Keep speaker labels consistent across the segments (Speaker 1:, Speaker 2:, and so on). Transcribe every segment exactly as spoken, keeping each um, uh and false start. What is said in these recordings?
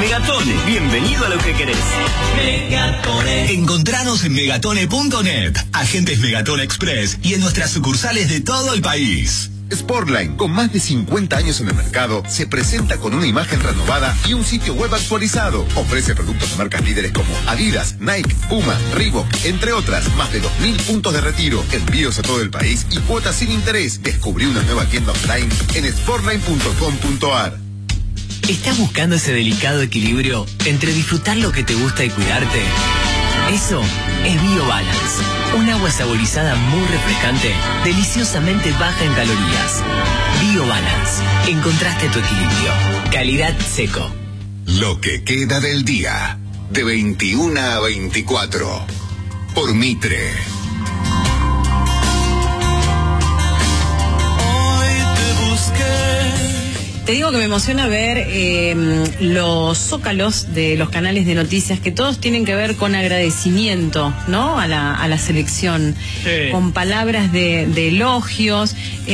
Speaker 1: Megatone, bienvenido a lo que querés. Megatone.
Speaker 2: Encontranos en megatone punto net, agentes Megatone Express y en nuestras sucursales de todo el país.
Speaker 3: Sportline, con más de cincuenta años en el mercado, se presenta con una imagen renovada y un sitio web actualizado. Ofrece productos de marcas líderes como Adidas, Nike, Puma, Reebok, entre otras. Más de dos mil puntos de retiro, envíos a todo el país y cuotas sin interés. Descubrí una nueva tienda online en sportline punto com punto ar.
Speaker 4: ¿Estás buscando ese delicado equilibrio entre disfrutar lo que te gusta y cuidarte? Eso es BioBalance, un agua saborizada muy refrescante, deliciosamente baja en calorías. BioBalance, encontraste tu equilibrio. Calidad seco.
Speaker 2: Lo que queda del día, de veintiuna a veinticuatro, por Mitre.
Speaker 5: Hoy te busqué.
Speaker 6: Te digo que me emociona ver eh, los zócalos de los canales de noticias, que todos tienen que ver con agradecimiento, ¿no? A la, a la selección, sí. Con palabras de, de elogios,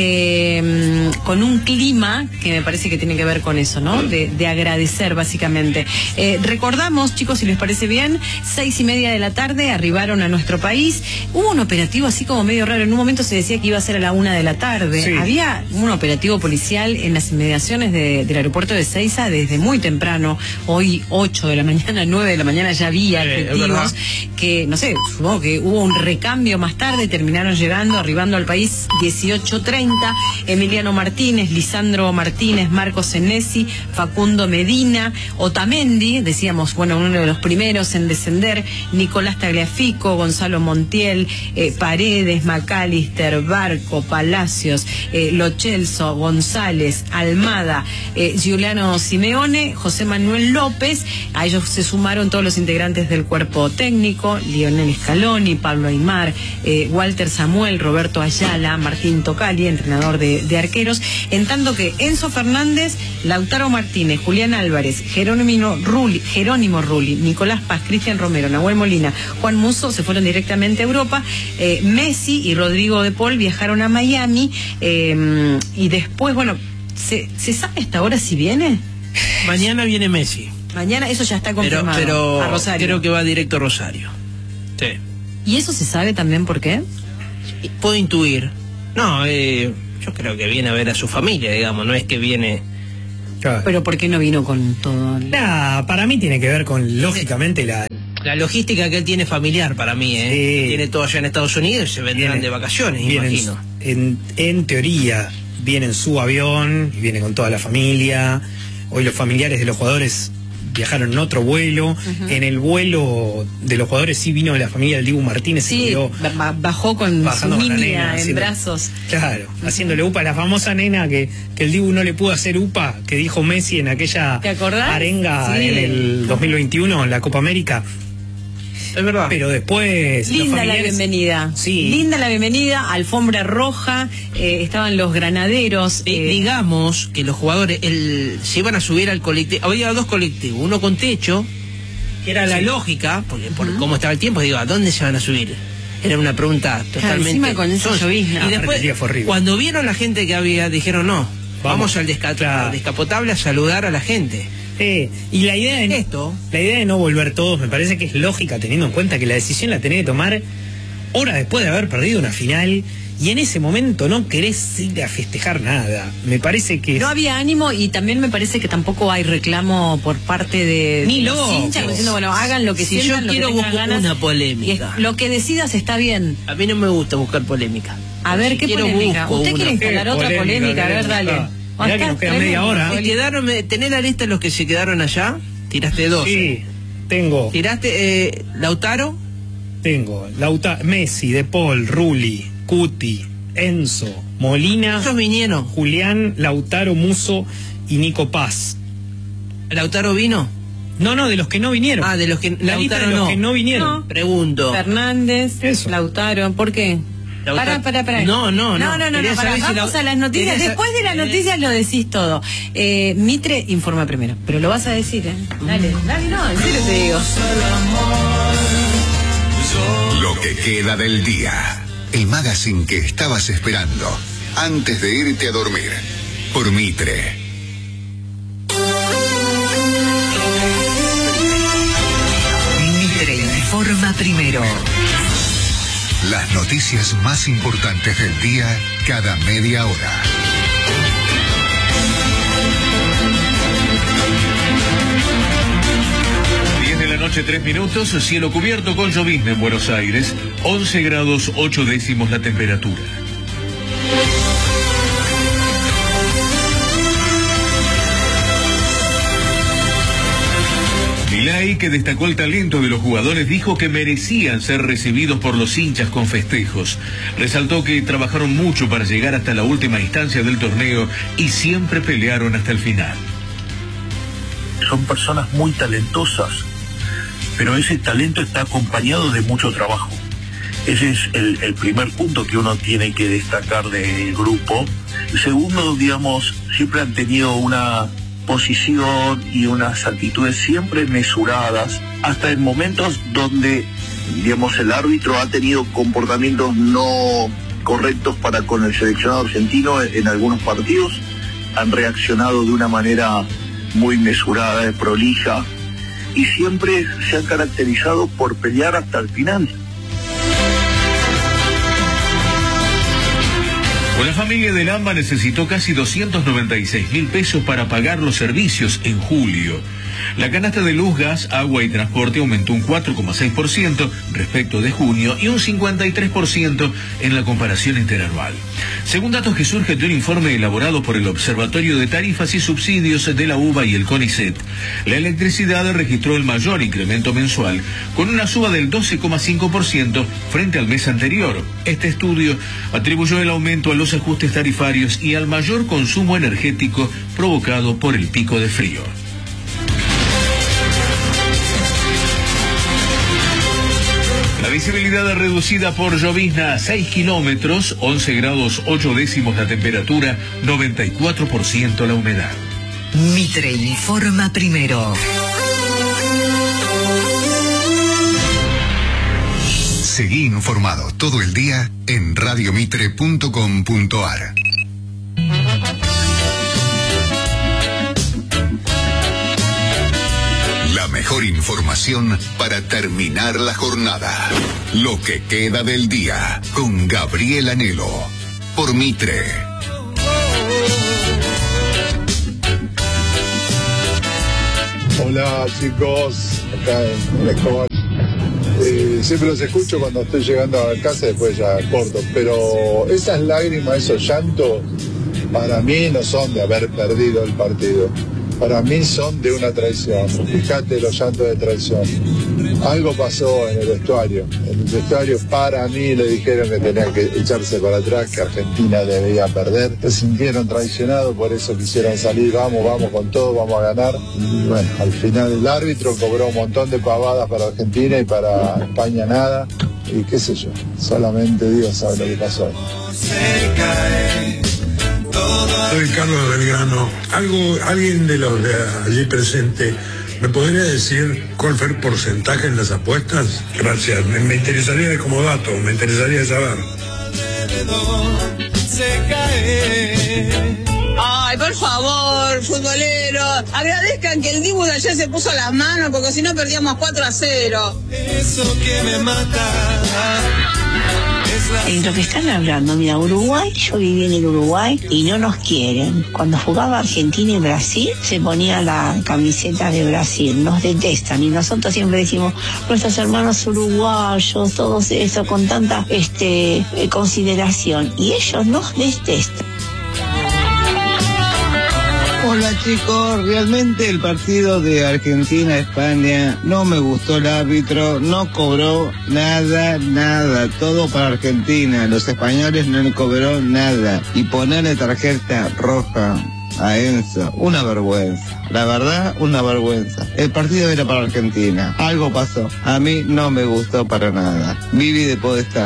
Speaker 6: eh, con un clima que me parece que tiene que ver con eso, ¿no? De, de agradecer, básicamente. Eh, recordamos, chicos, si les parece bien, seis y media de la tarde arribaron a nuestro país. Hubo un operativo así como medio raro. En un momento se decía que iba a ser a la una de la tarde. Sí. Había un operativo policial en las inmediaciones De, del aeropuerto de Ezeiza desde muy temprano. Hoy ocho de la mañana, nueve de la mañana ya había eh, efectivos que, no sé, supongo que hubo un recambio más tarde, terminaron llegando, arribando al país dieciocho treinta. Emiliano Martínez, Lisandro Martínez, Marcos Senesi, Facundo Medina, Otamendi, decíamos, bueno, uno de los primeros en descender, Nicolás Tagliafico, Gonzalo Montiel, eh, Paredes, Macalister, Barco, Palacios, eh, Lo Celso, González, Almada, Eh, Giuliano Simeone, José Manuel López. A ellos se sumaron todos los integrantes del cuerpo técnico: Lionel Scaloni, Pablo Aymar, eh, Walter Samuel, Roberto Ayala, Martín Tocali, entrenador de, de arqueros, en tanto que Enzo Fernández, Lautaro Martínez, Julián Álvarez, Jerónimo Rulli, Jerónimo Rulli, Nicolás Paz, Cristian Romero, Nahuel Molina, Juan Musso se fueron directamente a Europa. eh, Messi y Rodrigo de Paul viajaron a Miami, eh, y después, bueno, ¿Se, ¿Se sabe hasta ahora si viene?
Speaker 7: Mañana viene Messi.
Speaker 6: Mañana, eso ya está confirmado.
Speaker 7: Pero, pero
Speaker 6: a Rosario.
Speaker 7: Creo que va directo a Rosario. Sí.
Speaker 6: ¿Y eso se sabe también por qué?
Speaker 7: Puedo intuir. No, eh, yo creo que viene a ver a su familia, digamos, no es que viene...
Speaker 6: Claro. Pero ¿por qué no vino con todo? El...
Speaker 8: Nah, para mí tiene que ver con, lógicamente, la...
Speaker 7: La logística que él tiene familiar, para mí, ¿eh? Sí. Tiene todo allá en Estados Unidos y se vendrán viene, de vacaciones, imagino.
Speaker 8: En, en teoría... viene en su avión y viene con toda la familia. Hoy los familiares de los jugadores viajaron en otro vuelo. Uh-huh. En el vuelo de los jugadores sí vino la familia del Dibu Martínez.
Speaker 6: Sí,
Speaker 8: quedó
Speaker 6: bajó con su niña en haciendo, brazos.
Speaker 8: Claro, uh-huh. haciéndole upa. La famosa nena que, que el Dibu no le pudo hacer upa, que dijo Messi en aquella arenga sí. en el dos mil veintiuno, en la Copa América.
Speaker 7: Es verdad.
Speaker 6: Pero después... Linda la bienvenida.
Speaker 8: Sí.
Speaker 6: Linda la bienvenida, alfombra roja, eh, estaban los granaderos.
Speaker 7: Eh, digamos que los jugadores el, se iban a subir al colectivo. Había dos colectivos, uno con techo, que era la sí. lógica, porque por uh-huh. cómo estaba el tiempo, digo, ¿a dónde se van a subir? Era una pregunta totalmente...
Speaker 6: Encima con esa llovizna.
Speaker 7: Y después, cuando vieron la gente que había, dijeron, no, vamos, vamos al, desca claro. al descapotable a saludar a la gente.
Speaker 8: Sí, y la idea de esto, la idea de no volver todos me parece que es lógica, teniendo en cuenta que la decisión la tenés que tomar horas después de haber perdido una final y en ese momento no querés ir a festejar nada. Me parece que
Speaker 6: no había ánimo y también me parece que tampoco hay reclamo por parte de
Speaker 8: ni
Speaker 6: de
Speaker 8: los
Speaker 6: hinchas diciendo, bueno, hagan lo que
Speaker 7: si
Speaker 6: sientan,
Speaker 7: yo quiero
Speaker 6: lo que
Speaker 7: buscar
Speaker 6: ganas,
Speaker 7: una polémica.
Speaker 6: Y lo que decidas está bien.
Speaker 7: A mí no me gusta buscar polémica.
Speaker 6: A ver, si ¿qué polémica? ¿Usted una. quiere instalar otra polémica? polémica? A ver, dale.
Speaker 8: Ah. Mirá que nos queda media hora.
Speaker 7: Y quedaron, ¿tenés la lista de los que se quedaron allá? Tiraste dos.
Speaker 8: Sí, tengo.
Speaker 7: ¿Tiraste eh, Lautaro?
Speaker 8: Tengo. Lauta Messi, De Paul, Rulli, Cuti, Enzo, Molina.
Speaker 7: Esos vinieron.
Speaker 8: Julián, Lautaro, Musso y Nico Paz.
Speaker 7: ¿Lautaro vino?
Speaker 8: No, no, de los que no vinieron.
Speaker 7: Ah, de los que
Speaker 8: la lista de los
Speaker 7: no.
Speaker 8: que no vinieron.
Speaker 6: No.
Speaker 7: Pregunto.
Speaker 6: Fernández,
Speaker 8: Eso.
Speaker 6: Lautaro, ¿por qué? Pará, pará, pará.
Speaker 7: No, no, no.
Speaker 6: No, no, no, no pará. Vamos si la... a las noticias. Quería... Después de las noticias lo decís todo. Eh, Mitre informa primero, pero lo vas a decir, ¿eh? Dale, dale, no, en serio te digo.
Speaker 2: Lo que queda del día. El magazine que estabas esperando antes de irte a dormir. Por Mitre.
Speaker 9: Informa primero.
Speaker 2: Las noticias más importantes del día cada media hora.
Speaker 10: diez de la noche, tres minutos, cielo cubierto con llovizna en Buenos Aires, once grados, ocho décimos la temperatura. Milei, que destacó el talento de los jugadores, dijo que merecían ser recibidos por los hinchas con festejos. Resaltó que trabajaron mucho para llegar hasta la última instancia del torneo y siempre pelearon hasta el final.
Speaker 11: Son personas muy talentosas, pero ese talento está acompañado de mucho trabajo. Ese es el, el primer punto que uno tiene que destacar del grupo. Segundo, digamos, siempre han tenido una posición y unas actitudes siempre mesuradas, hasta en momentos donde, digamos, el árbitro ha tenido comportamientos no correctos para con el seleccionado argentino en, en algunos partidos, han reaccionado de una manera muy mesurada, prolija, y siempre se han caracterizado por pelear hasta el final.
Speaker 10: La familia del AMBA necesitó casi doscientos noventa y seis mil pesos para pagar los servicios en julio. La canasta de luz, gas, agua y transporte aumentó un cuatro coma seis por ciento respecto de junio y un cincuenta y tres por ciento en la comparación interanual. Según datos que surgen de un informe elaborado por el Observatorio de Tarifas y Subsidios de la UBA y el CONICET, la electricidad registró el mayor incremento mensual, con una suba del doce coma cinco por ciento frente al mes anterior. Este estudio atribuyó el aumento a los ajustes tarifarios y al mayor consumo energético provocado por el pico de frío. La visibilidad reducida por llovizna a seis kilómetros, once grados ocho décimos la temperatura, noventa y cuatro por ciento la humedad.
Speaker 9: Mitre informa primero.
Speaker 2: Seguí informado todo el día en radio mitre punto com punto ar. La mejor información para terminar la jornada. Lo que queda del día con Gabriel Anhelo por Mitre.
Speaker 12: Hola chicos, acá en Escobar. Eh, siempre los escucho cuando estoy llegando a casa, después ya corto, pero esas lágrimas, esos llantos, para mí no son de haber perdido el partido. Para mí son de una traición. Fíjate los llantos de traición. Algo pasó en el vestuario. En el vestuario para mí le dijeron que tenían que echarse para atrás, que Argentina debía perder. Se sintieron traicionados, por eso quisieron salir. Vamos, vamos con todo, vamos a ganar. Y bueno, al final el árbitro cobró un montón de pavadas para Argentina y para España nada. Y qué sé yo, solamente Dios sabe lo que pasó.
Speaker 13: Soy Carlos Belgrano. Algo, alguien de los de allí presente, ¿me podría decir cuál fue el porcentaje en las apuestas? Gracias, me, me interesaría de como dato, me interesaría saber.
Speaker 14: Ay, por favor, futbolero, agradezcan que el Dibu de ayer se puso las manos, porque si no perdíamos cuatro a cero.
Speaker 5: Eso que me mata.
Speaker 15: En lo que están hablando, mira, Uruguay, yo viví en el Uruguay y no nos quieren. Cuando jugaba Argentina y Brasil, se ponía la camiseta de Brasil, nos detestan y nosotros siempre decimos, nuestros hermanos uruguayos, todos eso con tanta este consideración, y ellos nos detestan.
Speaker 16: Hola chicos, realmente el partido de Argentina-España no me gustó el árbitro, no cobró nada, nada, todo para Argentina, los españoles no le cobró nada, y ponerle tarjeta roja a Enzo, una vergüenza, la verdad, una vergüenza. El partido era para Argentina, algo pasó, a mí no me gustó para nada. Vivi de Podestá.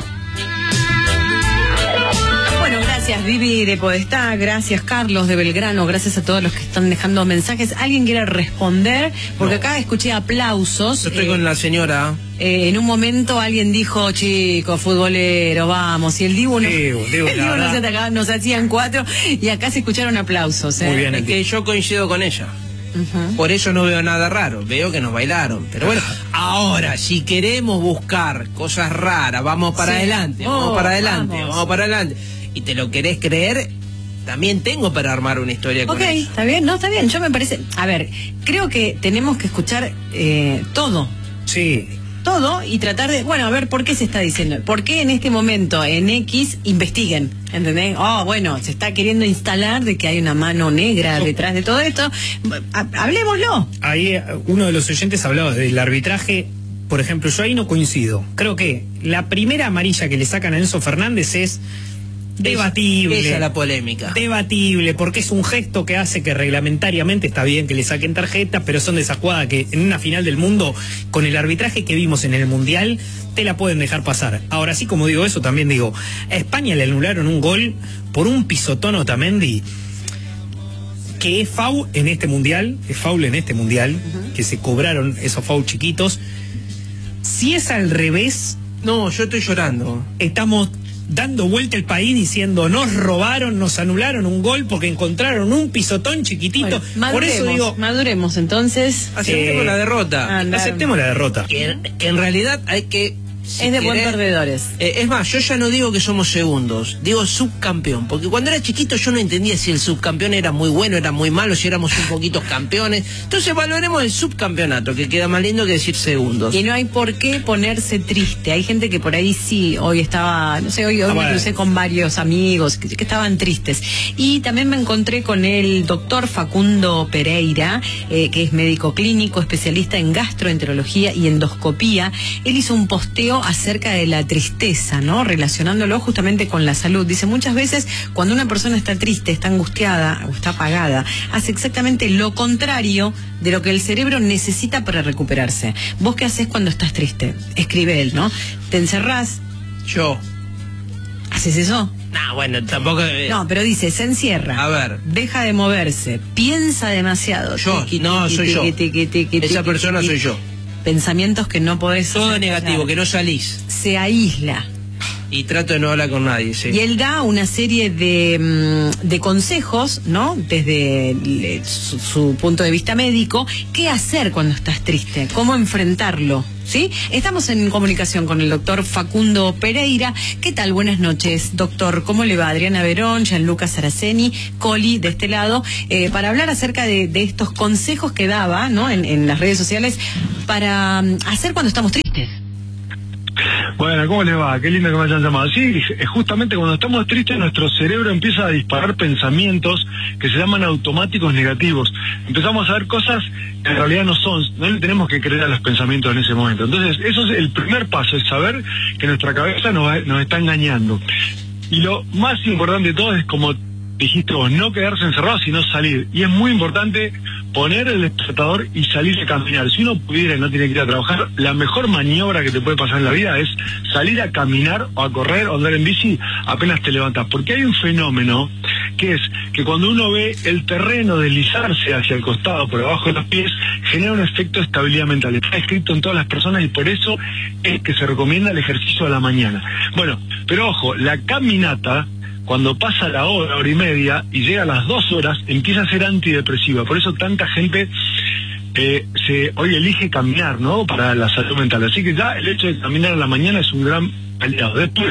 Speaker 6: Gracias Vivi de Podestá, gracias Carlos de Belgrano, gracias a todos los que están dejando mensajes. ¿Alguien quiere responder? Porque no. Acá escuché aplausos.
Speaker 7: Yo estoy
Speaker 6: eh,
Speaker 7: con la señora.
Speaker 6: Eh, en un momento alguien dijo, chicos, futboleros, vamos, y el Dibu no,
Speaker 7: Dibu, Dibu,
Speaker 6: el Dibu no se atacaba, nos hacían cuatro, y acá se escucharon aplausos. ¿eh?
Speaker 7: Muy bien, es que yo coincido con ella. Uh-huh. Por eso no veo nada raro, veo que nos bailaron. Pero bueno, ahora, si queremos buscar cosas raras, vamos para sí. adelante, oh, vamos para adelante, vamos. vamos para adelante. Y te lo querés creer, también tengo para armar una historia con
Speaker 6: okay,
Speaker 7: eso.
Speaker 6: Está bien, no, está bien. Yo me parece, a ver, creo que tenemos que escuchar eh, todo.
Speaker 8: Sí.
Speaker 6: Todo y tratar de, bueno, a ver por qué se está diciendo, por qué en este momento en X investiguen, ¿entendés? Oh, bueno, se está queriendo instalar de que hay una mano negra detrás de todo esto. Hablemoslo.
Speaker 8: Ahí uno de los oyentes hablaba del arbitraje. Por ejemplo, yo ahí no coincido. Creo que la primera amarilla que le sacan a Enzo Fernández es debatible.
Speaker 7: Esa es la polémica.
Speaker 8: Debatible, porque es un gesto que hace que reglamentariamente está bien que le saquen tarjeta, pero son de esa jugada que en una final del mundo, con el arbitraje que vimos en el Mundial, te la pueden dejar pasar. Ahora sí, como digo eso, también digo, a España le anularon un gol por un pisotón a Otamendi, que es foul en este Mundial, es foul en este Mundial, uh-huh. que se cobraron esos foul chiquitos. Si es al revés...
Speaker 7: No, yo estoy llorando.
Speaker 8: Estamos dando vuelta el país diciendo nos robaron, nos anularon un gol porque encontraron un pisotón chiquitito.
Speaker 6: Bueno,
Speaker 8: por eso digo,
Speaker 6: maduremos entonces.
Speaker 7: Aceptemos eh, la derrota.
Speaker 8: Andar. Aceptemos la derrota.
Speaker 7: Que, que en realidad hay que...
Speaker 6: Si es de buen perdedores.
Speaker 7: Eh, es más, yo ya no digo que somos segundos, digo subcampeón, porque cuando era chiquito yo no entendía si el subcampeón era muy bueno, era muy malo, si éramos un poquito campeones. Entonces valoremos el subcampeonato, que queda más lindo que decir segundos.
Speaker 6: Y no hay por qué ponerse triste. Hay gente que por ahí sí, hoy estaba, no sé, hoy, hoy ah, me bueno. crucé con varios amigos que, que estaban tristes. Y también me encontré con el doctor Facundo Pereira, eh, que es médico clínico, especialista en gastroenterología y endoscopía. Él hizo un posteo acerca de la tristeza, ¿no? Relacionándolo justamente con la salud. Dice, muchas veces cuando una persona está triste, está angustiada o está apagada, hace exactamente lo contrario de lo que el cerebro necesita para recuperarse. ¿Vos qué haces cuando estás triste? Escribe él, ¿no? ¿Te encerrás?
Speaker 7: Yo.
Speaker 6: ¿Haces eso?
Speaker 7: No, bueno, tampoco... Eh...
Speaker 6: No, pero dice, se encierra.
Speaker 7: A ver.
Speaker 6: Deja de moverse. Piensa demasiado.
Speaker 7: Yo,
Speaker 6: tiqui,
Speaker 7: no,
Speaker 6: tiqui,
Speaker 7: soy
Speaker 6: tiqui,
Speaker 7: yo.
Speaker 6: Tiqui, tiqui,
Speaker 7: Esa
Speaker 6: tiqui,
Speaker 7: persona
Speaker 6: tiqui.
Speaker 7: soy yo.
Speaker 6: Pensamientos que no podés...
Speaker 7: Todo negativo, que no salís.
Speaker 6: Se aísla.
Speaker 7: Y trato de no hablar con nadie, sí.
Speaker 6: Y él da una serie de, de consejos, ¿no? Desde le, su, su punto de vista médico, qué hacer cuando estás triste, cómo enfrentarlo, ¿sí? Estamos en comunicación con el doctor Facundo Pereira. ¿Qué tal? Buenas noches, doctor. ¿Cómo le va? Adriana Verón, Gianluca Saraceni, Coli, de este lado, eh, para hablar acerca de, de estos consejos que daba, ¿no? En, en las redes sociales para um, hacer cuando estamos tristes.
Speaker 13: Bueno, ¿cómo les va? Qué lindo que me hayan llamado. Sí, justamente cuando estamos tristes nuestro cerebro empieza a disparar pensamientos que se llaman automáticos negativos. Empezamos a ver cosas que en realidad no son, no le tenemos que creer a los pensamientos en ese momento. Entonces, eso es el primer paso, es saber que nuestra cabeza nos, nos está engañando. Y lo más importante de todo es, como dijiste vos, no quedarse encerrado, sino salir. Y es muy importante poner el despertador y salir a caminar. Si uno pudiera y no tiene que ir a trabajar, la mejor maniobra que te puede pasar en la vida es salir a caminar o a correr o andar en bici apenas te levantas. Porque hay un fenómeno que es que cuando uno ve el terreno deslizarse hacia el costado, por debajo de los pies, genera un efecto de estabilidad mental. Está escrito en todas las personas y por eso es que se recomienda el ejercicio a la mañana. Bueno, pero ojo, la caminata, cuando pasa la hora, hora y media, y llega a las dos horas, empieza a ser antidepresiva. Por eso tanta gente eh, se hoy elige caminar, ¿no? Para la salud mental. Así que ya el hecho de caminar a la mañana es un gran aliado. Después,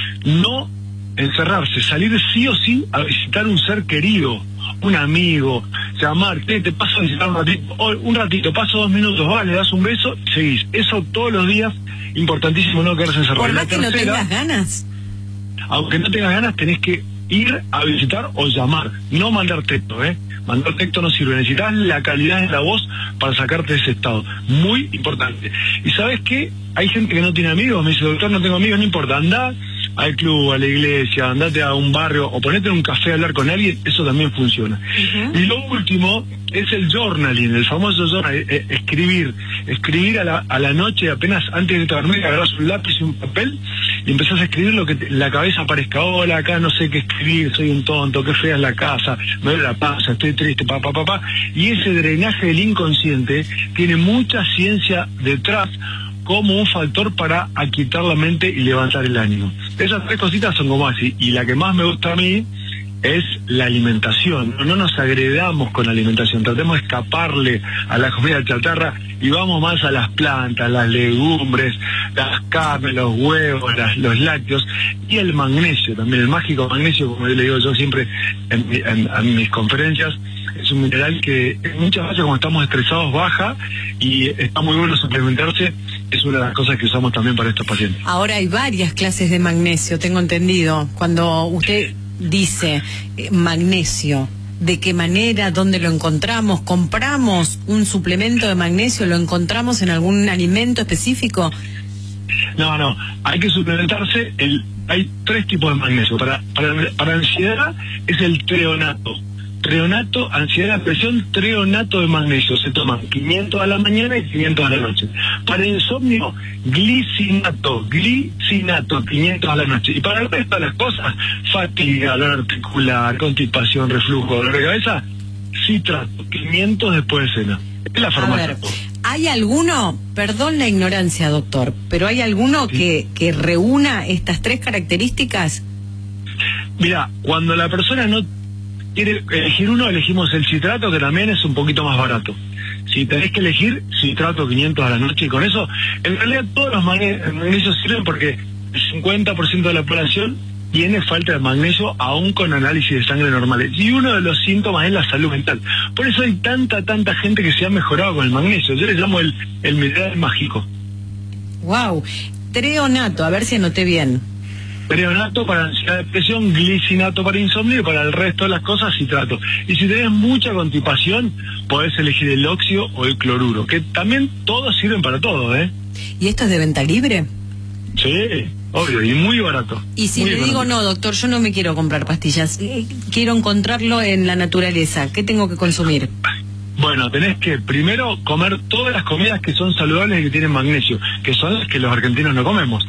Speaker 13: no encerrarse, salir sí o sí a visitar un ser querido, un amigo, llamarte, te paso a visitar un ratito, un ratito, paso dos minutos, vale, le das un beso, seguís. Eso todos los días, importantísimo, no quedarse encerrado.
Speaker 6: Por más que no tengas ganas.
Speaker 13: Aunque no tengas ganas, tenés que ir a visitar o llamar, no mandar texto, ¿eh? Mandar texto no sirve, necesitas la calidad de la voz para sacarte de ese estado, muy importante. ¿Y sabes qué? Hay gente que no tiene amigos, me dice, doctor, no tengo amigos, no importa, anda al club, a la iglesia, andate a un barrio o ponete en un café a hablar con alguien, eso también funciona. Uh-huh. Y lo último es el journaling, el famoso journaling, eh, escribir, escribir a la, a la noche, apenas antes de dormir, agarras un lápiz y un papel y empezás a escribir lo que te, la cabeza aparezca. Hola, acá no sé qué escribir, soy un tonto, qué fea es la casa, me duele la panza, estoy triste, papá, papá. Y ese drenaje del inconsciente tiene mucha ciencia detrás como un factor para aquietar la mente y levantar el ánimo. Esas tres cositas son como así, y la que más me gusta a mí
Speaker 17: es la alimentación. No nos agredamos con la alimentación, tratemos de escaparle a la comida chatarra y vamos más a las plantas, las legumbres, las carnes, los huevos, las, los lácteos y el magnesio también, el mágico magnesio, como yo le digo yo siempre en, en, en mis conferencias. Es un mineral que muchas veces cuando estamos estresados baja y está muy bueno suplementarse. Es una de las cosas que usamos también para estos pacientes.
Speaker 6: Ahora hay varias clases de magnesio, tengo entendido. Cuando usted dice eh, magnesio, ¿de qué manera? ¿Dónde lo encontramos? ¿Compramos un suplemento de magnesio? ¿Lo encontramos en algún alimento específico?
Speaker 17: No, no, hay que suplementarse. El, hay tres tipos de magnesio. Para, para, para ansiedad es el treonato. Treonato, ansiedad, presión, treonato de magnesio. Se toman quinientos a la mañana y quinientos a la noche. Para insomnio, glicinato, glicinato, quinientos a la noche. Y para el resto de las cosas, fatiga, dolor articular, constipación, reflujo, dolor de cabeza, citrato, quinientos después de cena. Es la farmacia.
Speaker 6: ¿Hay alguno, perdón la ignorancia, doctor, pero hay alguno sí. que, que reúna estas tres características?
Speaker 17: Mira, cuando la persona no quiere elegir uno, elegimos el citrato, que también es un poquito más barato. Si tenés que elegir, citrato quinientos a la noche, y con eso, en realidad todos los magnesios sirven porque el cincuenta por ciento de la población tiene falta de magnesio, aún con análisis de sangre normales. Y uno de los síntomas es la salud mental. Por eso hay tanta, tanta gente que se ha mejorado con el magnesio. Yo le llamo el, el mineral mágico.
Speaker 6: Wow. Treonato, a ver si anoté bien.
Speaker 17: Treonato para ansiedad, depresión, glicinato para insomnio, y para el resto de las cosas citrato. Y si tenés mucha constipación, podés elegir el óxido o el cloruro, que también todos sirven para todo, ¿eh?
Speaker 6: ¿Y esto es de venta libre?
Speaker 17: Sí, obvio, y muy barato.
Speaker 6: Y si
Speaker 17: muy
Speaker 6: le
Speaker 17: económico.
Speaker 6: digo, no, doctor, yo no me quiero comprar pastillas, eh, quiero encontrarlo en la naturaleza, ¿qué tengo que consumir?
Speaker 17: Bueno, tenés que primero comer todas las comidas que son saludables y que tienen magnesio, que son las que los argentinos no comemos.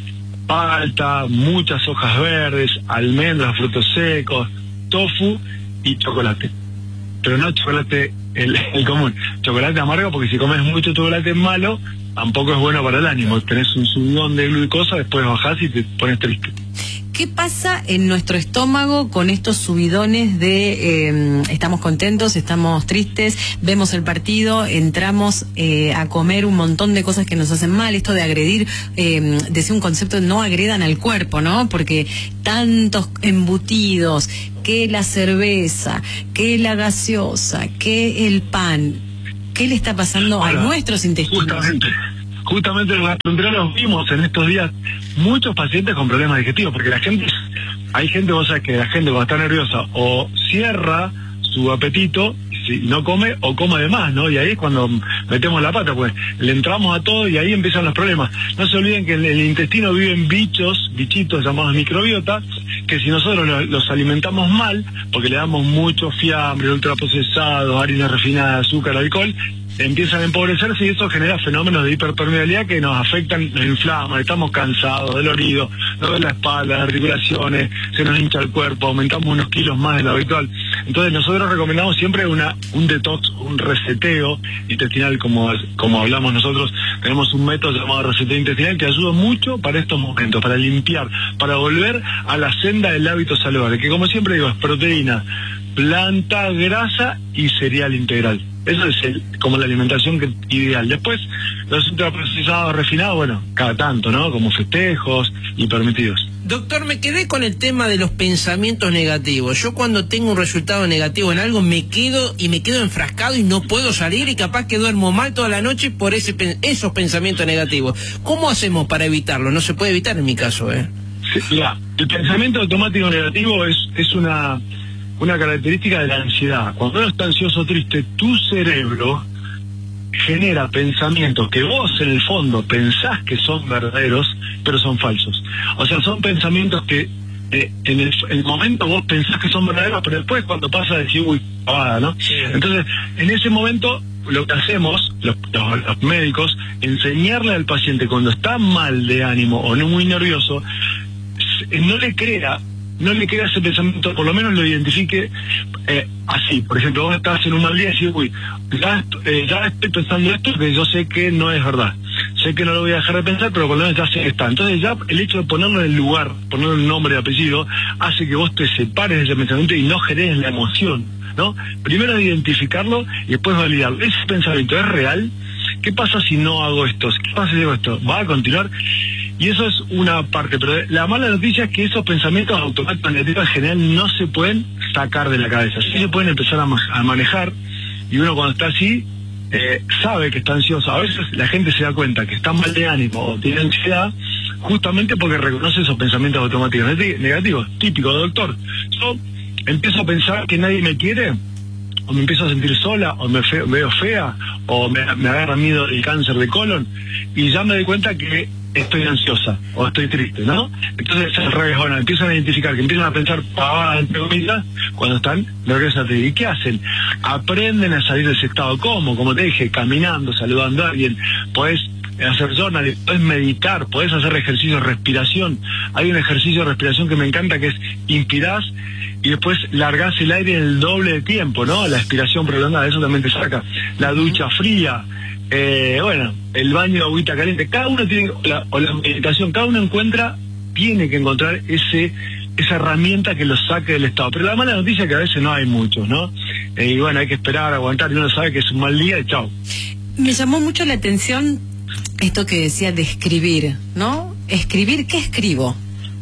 Speaker 17: Palta, muchas hojas verdes, almendras, frutos secos, tofu y chocolate. Pero no chocolate el, el común, chocolate amargo, porque si comes mucho chocolate malo, tampoco es bueno para el ánimo. Tenés un subidón de glucosa, después bajás y te pones triste.
Speaker 6: ¿Qué pasa en nuestro estómago con estos subidones de eh, estamos contentos, estamos tristes, vemos el partido, entramos eh, a comer un montón de cosas que nos hacen mal? Esto de agredir, eh, decía un concepto, no agredan al cuerpo, ¿no? Porque tantos embutidos, que la cerveza, que la gaseosa, que el pan, ¿qué le está pasando Ahora, a nuestros intestinos?
Speaker 17: Justamente. Justamente los gastroenterólogos vimos en estos días muchos pacientes con problemas digestivos, porque la gente, hay gente, vos sabés que la gente cuando está nerviosa o cierra su apetito, si no come o come de más, ¿no? Y ahí es cuando metemos la pata, pues le entramos a todo y ahí empiezan los problemas. No se olviden que en el intestino viven bichos, bichitos llamados microbiota, que si nosotros los, los alimentamos mal, porque le damos mucho fiambre, ultraprocesados, harinas refinadas, azúcar, alcohol, empiezan a empobrecerse y eso genera fenómenos de hiperpermeabilidad que nos afectan, nos inflaman, estamos cansados, doloridos, nos duele la espalda, las articulaciones, se nos hincha el cuerpo, aumentamos unos kilos más de lo habitual. Entonces nosotros recomendamos siempre una un detox, un reseteo intestinal, como, como hablamos nosotros. Tenemos un método llamado reseteo intestinal que ayuda mucho para estos momentos, para limpiar, para volver a la senda del hábito saludable, que como siempre digo, es proteína, planta, grasa y cereal integral. Eso es el, como la alimentación que, ideal. Después, los ultraprocesados refinados, bueno, cada tanto, ¿no? Como festejos y permitidos.
Speaker 7: Doctor, me quedé con el tema de los pensamientos negativos. Yo cuando tengo un resultado negativo en algo me quedo y me quedo enfrascado y no puedo salir y capaz que duermo mal toda la noche por ese esos pensamientos negativos. ¿Cómo hacemos para evitarlo? No se puede evitar en mi caso, ¿eh?
Speaker 17: Sí, mira, el pensamiento automático negativo es, es una... una característica de la ansiedad. Cuando uno está ansioso o triste, tu cerebro genera pensamientos que vos en el fondo pensás que son verdaderos, pero son falsos. O sea, son pensamientos que eh, en el, el momento vos pensás que son verdaderos, pero después cuando pasa a decir, uy, pavada, ¿no? Sí. Entonces, en ese momento, lo que hacemos, los, los, los médicos, enseñarle al paciente cuando está mal de ánimo o no muy nervioso, no le crea no le queda ese pensamiento, por lo menos lo identifique eh, así. Por ejemplo, vos estás en un mal día y decís, uy, ya, eh, ya estoy pensando esto que yo sé que no es verdad. sé que no lo voy a dejar de pensar, pero por lo menos ya sé que está. Entonces ya el hecho de ponerlo en el lugar, ponerle un nombre y apellido, hace que vos te separes de ese pensamiento y no generes la emoción, ¿no? Primero identificarlo y después validarlo. ¿Ese pensamiento es real? ¿Qué pasa si no hago esto? ¿Qué pasa si hago esto? ¿Va a continuar? Y eso es una parte, pero la mala noticia es que esos pensamientos automáticos negativos en general no se pueden sacar de la cabeza, sí se pueden empezar a, ma a manejar, y uno cuando está así, eh, sabe que está ansioso. A veces la gente se da cuenta que está mal de ánimo o tiene ansiedad, justamente porque reconoce esos pensamientos automáticos negativos, típico, doctor. Yo empiezo a pensar que nadie me quiere, o me empiezo a sentir sola, o me fe veo fea, o me, me agarra miedo el cáncer de colon, y ya me doy cuenta que estoy ansiosa o estoy triste, ¿no? Entonces al revés, bueno, empiezan a identificar, que empiezan a pensar pavadas, entre comillas, cuando están nerviosas. ¿Y qué hacen? Aprenden a salir de ese estado. ¿Cómo? Como te dije, caminando, saludando a alguien. Podés hacer journaling, podés meditar, podés hacer ejercicio de respiración. Hay un ejercicio de respiración que me encanta, que es inspirás y después largás el aire en el doble de tiempo, ¿no? La expiración prolongada, eso también te saca. La ducha fría, eh, bueno, el baño de agüita caliente. Cada uno tiene, la, o la meditación, cada uno encuentra, tiene que encontrar ese esa herramienta que lo saque del estado. Pero la mala noticia es que a veces no hay muchos, ¿no? Eh, y bueno, hay que esperar, aguantar, y uno sabe que es un mal día y chao.
Speaker 6: Me llamó mucho la atención esto que decía de escribir, ¿no? Escribir, ¿qué escribo?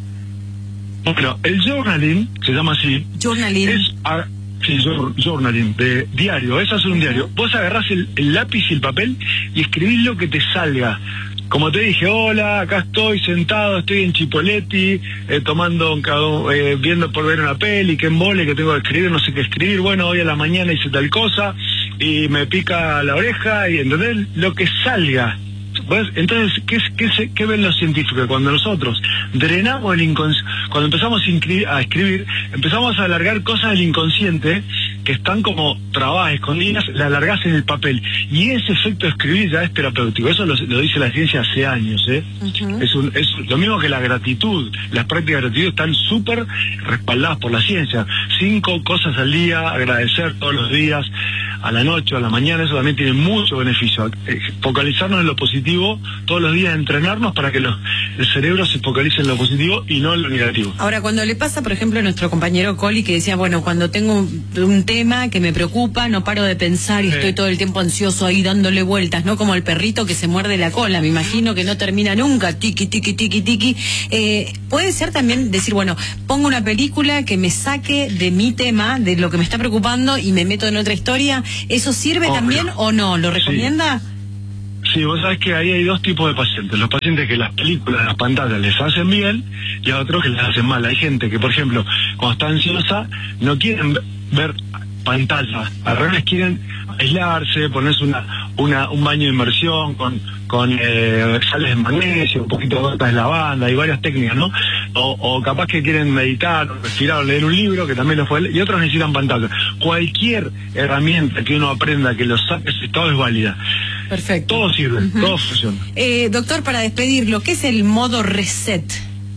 Speaker 17: Bueno, el journaling, se llama así.
Speaker 6: Journaling.
Speaker 17: Es, a, sí, journaling, de diario, es hacer un diario. Vos agarrás el, el lápiz y el papel y escribís lo que te salga. Como te dije, hola, acá estoy sentado, estoy en Chipoleti, eh, tomando, un, eh, viendo por ver una peli, qué embole, que tengo que escribir, no sé qué escribir. Bueno, hoy a la mañana hice tal cosa y me pica la oreja, y ¿entendés? Lo que salga. ¿Ves? Entonces, ¿qué, qué, ¿qué ven los científicos? Cuando nosotros drenamos el inconsciente, cuando empezamos a escribir, empezamos a alargar cosas del inconsciente que están como trabadas, escondidas, las alargás en el papel. Y ese efecto de escribir ya es terapéutico. Eso lo, lo dice la ciencia hace años, ¿eh? Uh-huh. es, un, es lo mismo que la gratitud. Las prácticas de gratitud están súper respaldadas por la ciencia. Cinco cosas al día, agradecer todos los días, a la noche o a la mañana, eso también tiene mucho beneficio. Eh, focalizarnos en lo positivo todos los días, entrenarnos para que los, el cerebro se focalice en lo positivo y no en lo negativo.
Speaker 6: Ahora, cuando le pasa, por ejemplo, a nuestro compañero Coli, que decía, bueno, cuando tengo un, un tema que me preocupa, no paro de pensar y sí. estoy todo el tiempo ansioso ahí dándole vueltas, ¿no? Como el perrito que se muerde la cola, me imagino que no termina nunca, tiki, tiki, tiki, tiki. Eh, puede ser también decir, bueno, pongo una película que me saque de mi tema, de lo que me está preocupando, y me meto en otra historia. ¿Eso sirve Obvio. también o no? ¿Lo recomienda?
Speaker 17: Sí. Sí, vos sabés que ahí hay dos tipos de pacientes. Los pacientes que las películas, las pantallas les hacen bien, y a otros que les hacen mal. Hay gente que, por ejemplo, cuando está ansiosa, no quieren ver pantallas. Al revés, quieren aislarse, ponerse una, una, un baño de inmersión con, con eh, sales de magnesio, un poquito de gotas de lavanda, y varias técnicas, ¿no? O, o capaz que quieren meditar, respirar, o leer un libro, que también lo fue, y otros necesitan pantalla. Cualquier herramienta que uno aprenda que lo saque ese estado es válida.
Speaker 6: Perfecto.
Speaker 17: Todo sirve, uh-huh. todo funciona.
Speaker 6: Eh, doctor, para despedirlo, ¿qué es el modo reset?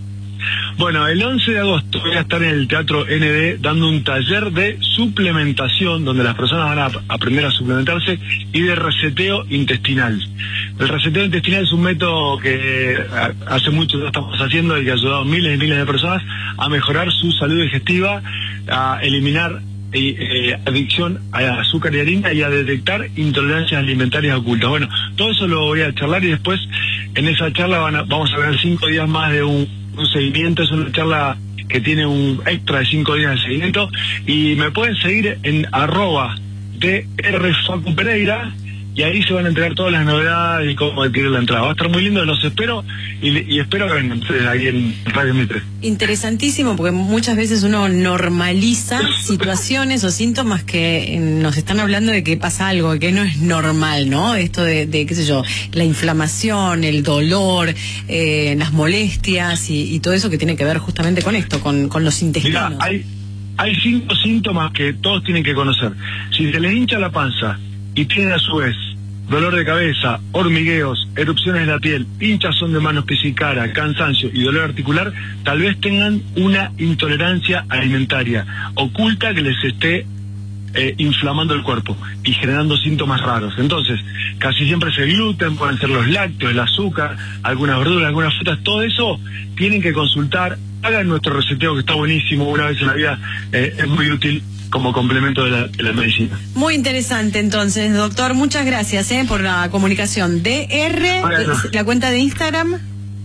Speaker 17: Bueno, el once de agosto voy a estar en el Teatro N D dando un taller de suplementación, donde las personas van a aprender a suplementarse, y de reseteo intestinal. El reseteo intestinal es un método que hace mucho ya estamos haciendo y que ha ayudado a miles y miles de personas a mejorar su salud digestiva, a eliminar Eh, adicción a azúcar y harina, y a detectar intolerancias alimentarias ocultas. Bueno, todo eso lo voy a charlar, y después en esa charla van a, vamos a ver cinco días más de un, un seguimiento. Es una charla que tiene un extra de cinco días de seguimiento, y me pueden seguir en arroba de R Facu Pereira, y ahí se van a enterar todas las novedades y cómo adquirir la entrada. Va a estar muy lindo, los espero, y, y espero que vengan ustedes ahí en Radio Mitre.
Speaker 6: Interesantísimo, porque muchas veces uno normaliza situaciones o síntomas que nos están hablando de que pasa algo, que no es normal, ¿no? Esto de, de qué sé yo, la inflamación, el dolor, eh, las molestias y, y todo eso que tiene que ver justamente con esto, con, con los intestinos.
Speaker 17: Mirá, hay, hay cinco síntomas que todos tienen que conocer. Si se les hincha la panza y tienen a su vez dolor de cabeza, hormigueos, erupciones en la piel, hinchazón de manos, pies y cara, cansancio y dolor articular, tal vez tengan una intolerancia alimentaria oculta que les esté eh, inflamando el cuerpo y generando síntomas raros. Entonces, casi siempre es el gluten, pueden ser los lácteos, el azúcar, algunas verduras, algunas frutas, todo eso tienen que consultar, hagan nuestro reseteo que está buenísimo, una vez en la vida, eh, es muy útil como complemento de la, de la medicina.
Speaker 6: Muy interesante entonces, doctor, muchas gracias eh, por la comunicación. D R, bueno. La cuenta de Instagram.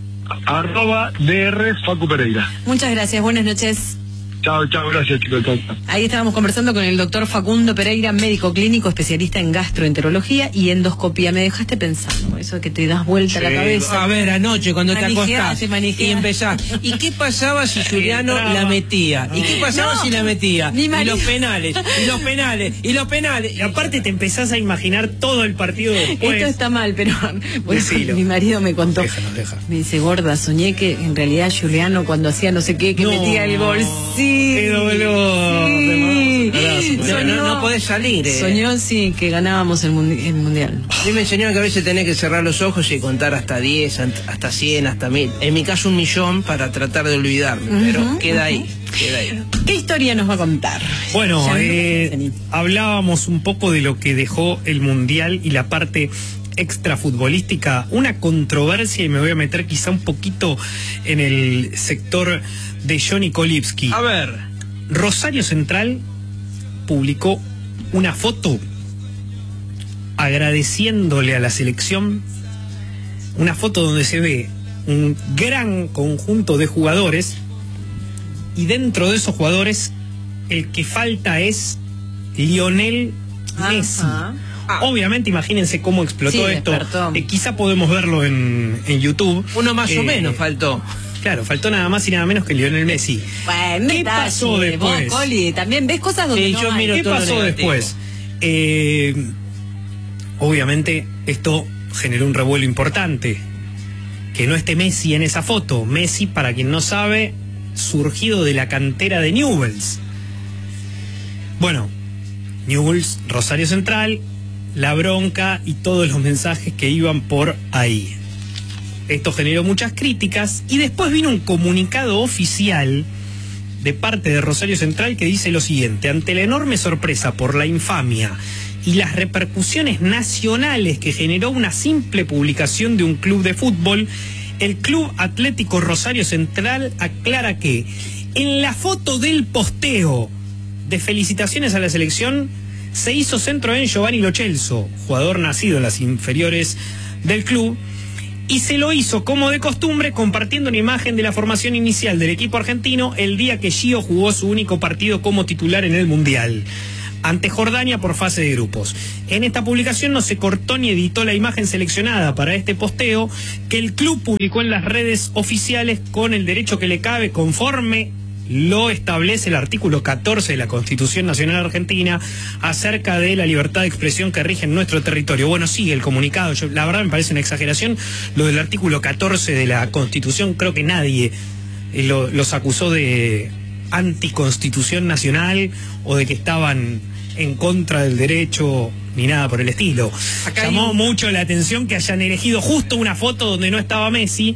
Speaker 17: Arroba D R Facu Pereira.
Speaker 6: Muchas gracias, buenas noches.
Speaker 17: Chao, chao, gracias chicos. Chao, chao.
Speaker 6: Ahí estábamos conversando con el doctor Facundo Pereira, médico clínico, especialista en gastroenterología y endoscopía. Me dejaste pensando, eso de que te das vuelta sí. la cabeza.
Speaker 7: A ver, anoche cuando
Speaker 6: Manijeaste,
Speaker 7: te acostás
Speaker 6: manijeaste.
Speaker 7: y empezás. ¿Y qué pasaba si Juliano la metía? ¿Y qué pasaba
Speaker 6: no,
Speaker 7: si la metía?
Speaker 6: Y
Speaker 7: los penales, y los penales, y los penales.
Speaker 8: Y aparte te empezás a imaginar todo el partido después.
Speaker 6: Esto está mal, pero bueno, mi marido me contó.
Speaker 8: Nos deja, nos deja.
Speaker 6: Me dice, gorda, soñé que en realidad Juliano cuando hacía no sé qué, que no, metía el gol. Sí.
Speaker 8: Qué dolor.
Speaker 6: Sí.
Speaker 7: Soñó, no, no podés salir. Eh.
Speaker 6: Soñó, sí, que ganábamos el, mundi el mundial.
Speaker 7: A mí me enseñaron que a veces tenés que cerrar los ojos y contar hasta diez, hasta cien, hasta mil. En mi caso un millón para tratar de olvidarme, uh-huh, pero queda ahí, uh-huh. queda ahí.
Speaker 6: ¿Qué historia nos va a contar?
Speaker 8: Bueno, eh, hablábamos un poco de lo que dejó el mundial y la parte extrafutbolística, una controversia, y me voy a meter quizá un poquito en el sector de Johnny Kolipski.
Speaker 7: A ver.
Speaker 8: Rosario Central publicó una foto agradeciéndole a la selección, una foto donde se ve un gran conjunto de jugadores y dentro de esos jugadores el que falta es Lionel Messi.
Speaker 6: Ajá.
Speaker 8: Ah. Obviamente, imagínense cómo explotó
Speaker 6: sí,
Speaker 8: esto. Eh, quizá podemos verlo en, en YouTube.
Speaker 7: Uno más
Speaker 8: eh,
Speaker 7: o menos faltó.
Speaker 8: Claro, faltó nada más y nada menos que Lionel Messi.
Speaker 6: Bueno,
Speaker 8: ¿Qué pasó después?
Speaker 6: Vos, Coli, también ves cosas donde
Speaker 8: sí,
Speaker 6: no
Speaker 8: yo
Speaker 6: hay.
Speaker 8: miro ¿Qué todo pasó después? Eh, obviamente esto generó un revuelo importante. Que no esté Messi en esa foto. Messi, para quien no sabe, surgido de la cantera de Newell's. Bueno, Newell's, Rosario Central, la bronca y todos los mensajes que iban por ahí. Esto generó muchas críticas y después vino un comunicado oficial de parte de Rosario Central que dice lo siguiente: ante la enorme sorpresa por la infamia y las repercusiones nacionales que generó una simple publicación de un club de fútbol, el Club Atlético Rosario Central aclara que en la foto del posteo de felicitaciones a la selección se hizo centro en Giovanni Lo Celso, jugador nacido en las inferiores del club, y se lo hizo como de costumbre compartiendo una imagen de la formación inicial del equipo argentino el día que Gio jugó su único partido como titular en el Mundial, ante Jordania por fase de grupos. En esta publicación no se cortó ni editó la imagen seleccionada para este posteo que el club publicó en las redes oficiales con el derecho que le cabe conforme lo establece el artículo catorce de la Constitución Nacional Argentina acerca de la libertad de expresión que rige en nuestro territorio. Bueno, sigue el comunicado. Yo, la verdad me parece una exageración lo del artículo catorce de la Constitución. Creo que nadie eh, lo, los acusó de anticonstitución nacional o de que estaban en contra del derecho ni nada por el estilo. Acá llamó un... mucho la atención que hayan elegido justo una foto donde no estaba Messi.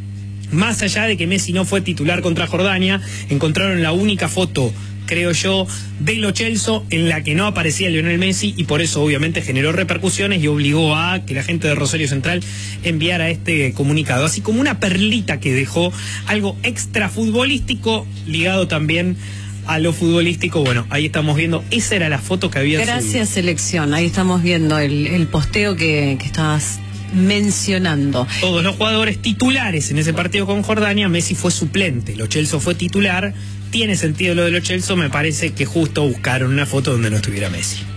Speaker 8: Más allá de que Messi no fue titular contra Jordania, encontraron la única foto, creo yo, de Lo Celso en la que no aparecía Lionel Messi y por eso obviamente generó repercusiones y obligó a que la gente de Rosario Central enviara este comunicado. Así como una perlita que dejó algo extra futbolístico ligado también a lo futbolístico. Bueno, ahí estamos viendo, esa era la foto que había
Speaker 6: Gracias,
Speaker 8: subido.
Speaker 6: selección. Ahí estamos viendo el, el posteo que, que estabas mencionando.
Speaker 8: Todos los jugadores titulares en ese partido con Jordania, Messi fue suplente, Lo Celso fue titular. Tiene sentido lo de Lo Celso, me parece que justo buscaron una foto donde no estuviera Messi.